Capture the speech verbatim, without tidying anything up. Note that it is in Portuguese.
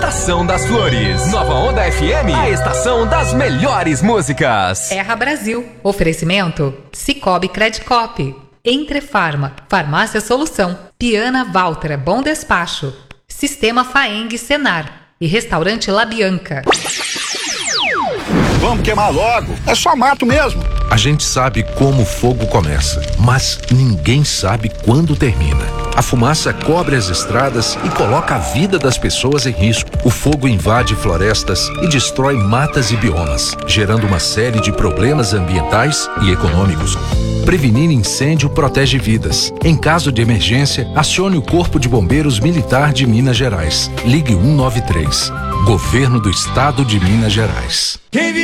Estação das Flores. Nova Onda F M, a estação das melhores músicas. Terra Brasil. Oferecimento Cicobi Credicop. Entrefarma. Farmácia Solução. Piana Walter. Bom Despacho. Sistema Faeng Senar. E Restaurante La Bianca. Vamos queimar logo. É só mato mesmo. A gente sabe como o fogo começa, mas ninguém sabe quando termina. A fumaça cobre as estradas e coloca a vida das pessoas em risco. O fogo invade florestas e destrói matas e biomas, gerando uma série de problemas ambientais e econômicos. Prevenir incêndio protege vidas. Em caso de emergência, acione o Corpo de Bombeiros Militar de Minas Gerais. Ligue um nove três. Governo do Estado de Minas Gerais.